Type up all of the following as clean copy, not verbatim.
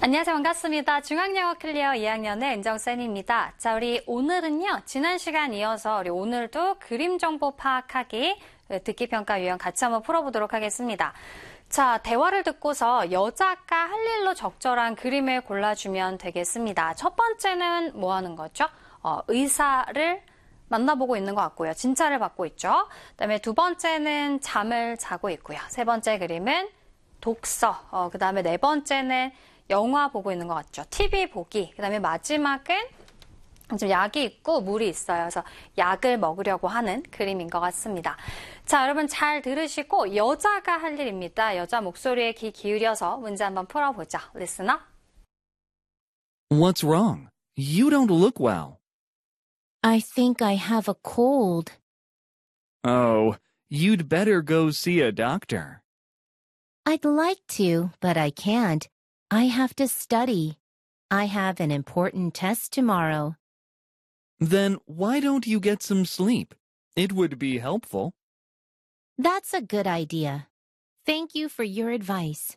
안녕하세요. 반갑습니다. 중앙영어 클리어 2학년의 은정쌤입니다. 자, 우리 오늘은요, 지난 시간 이어서 우리 오늘도 그림 정보 파악하기 듣기 평가 유형 같이 한번 풀어보도록 하겠습니다. 자, 대화를 듣고서 여자가 할 일로 적절한 그림을 골라주면 되겠습니다. 첫 번째는 뭐 하는 거죠? 의사를 만나보고 있는 것 같고요. 진찰을 받고 있죠. 그다음에 두 번째는 잠을 자고 있고요. 세 번째 그림은 독서, 그 다음에 네 번째는 영화 보고 있는 것 같죠. TV 보기. 그 다음에 마지막은 좀 약이 있고 물이 있어요. 그래서 약을 먹으려고 하는 그림인 것 같습니다. 자, 여러분 잘 들으시고 여자가 할 일입니다. 여자 목소리에 귀 기울여서 문제 한번 풀어보죠. Listen up. What's wrong? You don't look well. I think I have a cold. Oh, you'd better go see a doctor. I'd like to, but I can't. I have to study. I have an important test tomorrow. Then why don't you get some sleep? It would be helpful. That's a good idea. Thank you for your advice.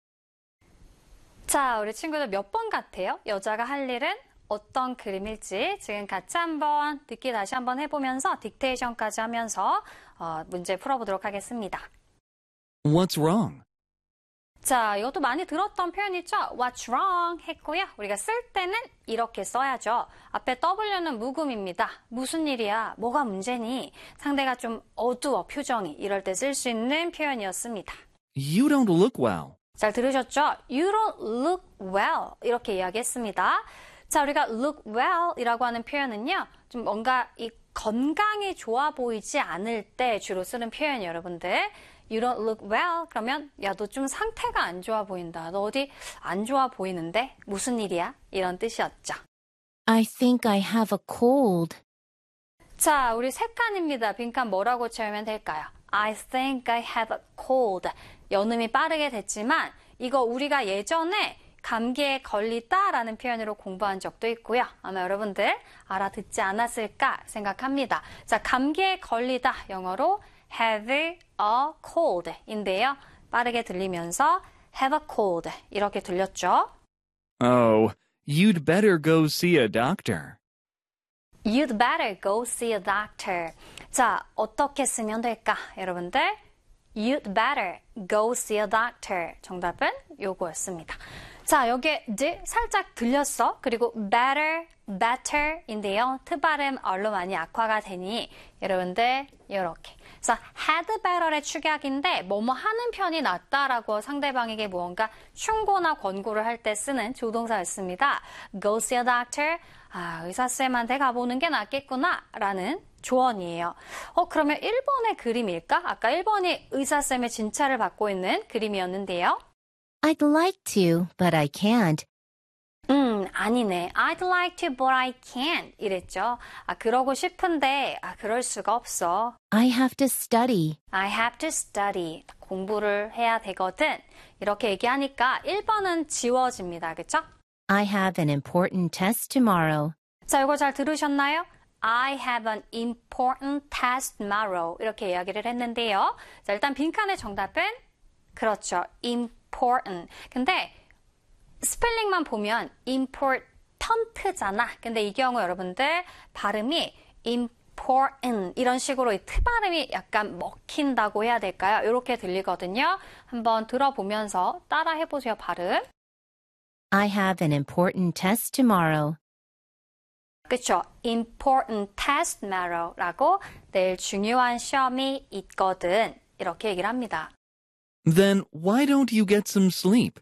자, 우리 친구들 몇 번 같아요? 여자가 할 일은 어떤 그림일지 지금 같이 한번 듣기 다시 한번 해보면서 딕테이션까지 하면서 문제 풀어보도록 하겠습니다. What's wrong? 자, 이것도 많이 들었던 표현이죠. What's wrong? 했고요. 우리가 쓸 때는 이렇게 써야죠. 앞에 W는 묵음입니다. 무슨 일이야? 뭐가 문제니? 상대가 좀 어두워, 표정이. 이럴 때 쓸 수 있는 표현이었습니다. You don't look well. 잘 들으셨죠? You don't look well. 이렇게 이야기했습니다. 자, 우리가 look well 이라고 하는 표현은요. 좀 뭔가 이 건강이 좋아 보이지 않을 때 주로 쓰는 표현이에요, 여러분들. You don't look well. 그러면 야, 너 좀 상태가 안 좋아 보인다. 너 어디 안 좋아 보이는데? 무슨 일이야? 이런 뜻이었죠. I think I have a cold. 자, 우리 세 칸입니다. 빈칸 뭐라고 채우면 될까요? I think I have a cold. 연음이 빠르게 됐지만 이거 우리가 예전에 감기에 걸리다라는 표현으로 공부한 적도 있고요. 아마 여러분들 알아듣지 않았을까 생각합니다. 자, 감기에 걸리다 영어로 have a cold 인데요. 빠르게 들리면서 have a cold 이렇게 들렸죠. Oh, you'd better go see a doctor. You'd better go see a doctor. 자, 어떻게 쓰면 될까? 여러분들 You'd better go see a doctor. 정답은 요거였습니다. 자, 여기에 살짝 들렸어. 그리고 better인데요. 트 발음 얼로 많이 악화가 되니 여러분들 이렇게. 그래서 had better의 축약인데 뭐뭐 하는 편이 낫다라고 상대방에게 무언가 충고나 권고를 할 때 쓰는 조동사였습니다. Go see a doctor. 아, 의사쌤한테 가보는 게 낫겠구나 라는 조언이에요. 그러면 1번의 그림일까? 아까 1번이 의사쌤의 진찰을 받고 있는 그림이었는데요. I'd like to, but I can't. 아니네. I'd like to, but I can't. 이랬죠. 그러고 싶은데, 그럴 수가 없어. I have to study. I have to study. 공부를 해야 되거든. 이렇게 얘기하니까 1번은 지워집니다. 그쵸? I have an important test tomorrow. 자, 이거 잘 들으셨나요? I have an important test tomorrow. 이렇게 이야기를 했는데요. 자, 일단 빈칸의 정답은 그렇죠. important. 근데 스펠링만 보면 important잖아. 근데 이 경우 여러분들 발음이 important 이런 식으로 이 트 발음이 약간 먹힌다고 해야 될까요? 이렇게 들리거든요. 한번 들어보면서 따라 해보세요, 발음. I have an important test tomorrow. 그쵸? important test tomorrow라고 내일 중요한 시험이 있거든. 이렇게 얘기를 합니다. Then why don't you get some sleep?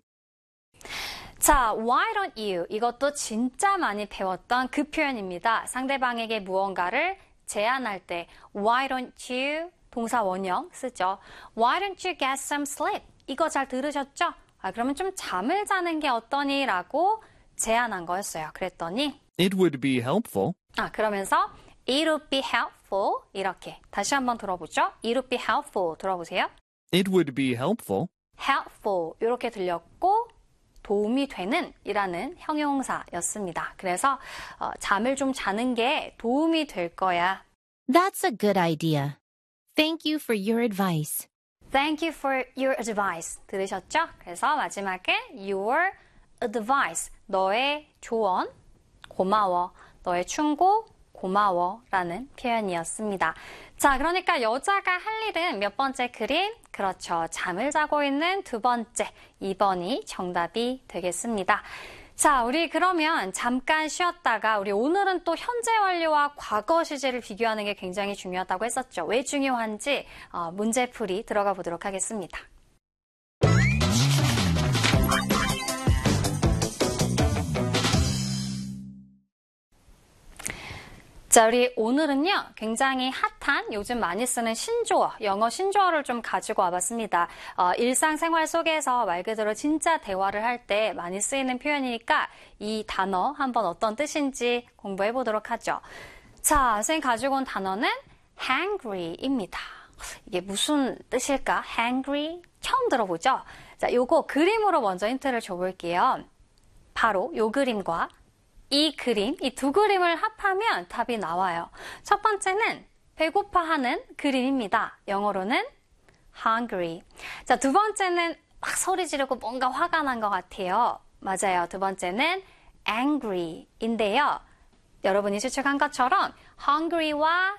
자, why don't you? 이것도 진짜 많이 배웠던 그 표현입니다. 상대방에게 무언가를 제안할 때 why don't you? 동사 원형 쓰죠. Why don't you get some sleep? 이거 잘 들으셨죠? 그러면 좀 잠을 자는 게 어떠니? 라고 제안한 거였어요. 그랬더니 It would be helpful. 그러면서 it would be helpful 이렇게 다시 한번 들어보죠. It would be helpful 들어보세요. It would be helpful. helpful 이렇게 들렸고 도움이 되는 이라는 형용사였습니다. 그래서 잠을 좀 자는 게 도움이 될 거야. That's a good idea. Thank you for your advice. Thank you for your advice. 들으셨죠? 그래서 마지막에 your advice, 너의 조언, 고마워. 너의 충고, 고마워 라는 표현이었습니다. 자, 그러니까 여자가 할 일은 몇 번째 그림? 그렇죠. 잠을 자고 있는 두 번째, 2번이 정답이 되겠습니다. 자, 우리 그러면 잠깐 쉬었다가 우리 오늘은 또 현재 완료와 과거 시제를 비교하는 게 굉장히 중요하다고 했었죠. 왜 중요한지 문제풀이 들어가 보도록 하겠습니다. 자, 우리 오늘은요, 굉장히 핫한, 요즘 많이 쓰는 신조어, 영어 신조어를 좀 가지고 와봤습니다. 일상생활 속에서 말 그대로 진짜 대화를 할 때 많이 쓰이는 표현이니까 이 단어 한번 어떤 뜻인지 공부해 보도록 하죠. 자, 선생님 가지고 온 단어는 hangry입니다. 이게 무슨 뜻일까? hangry? 처음 들어보죠? 자, 요거 그림으로 먼저 힌트를 줘볼게요. 바로 요 그림과 이 그림, 이 두 그림을 합하면 답이 나와요. 첫 번째는 배고파하는 그림입니다. 영어로는 hungry. 자, 두 번째는 막 소리 지르고 뭔가 화가 난 것 같아요. 맞아요. 두 번째는 angry인데요. 여러분이 추측한 것처럼 hungry와